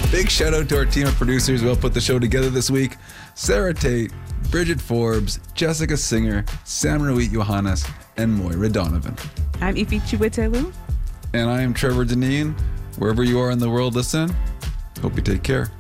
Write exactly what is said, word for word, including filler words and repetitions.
Big shout out to our team of producers who helped put the show together this week. Sarah Tate, Bridget Forbes, Jessica Singer, Sam Ruit Johannes, and Moira Donovan. I'm Ifi Chiwetelu. And I am Trevor Deneen. Wherever you are in the world listening, hope you take care.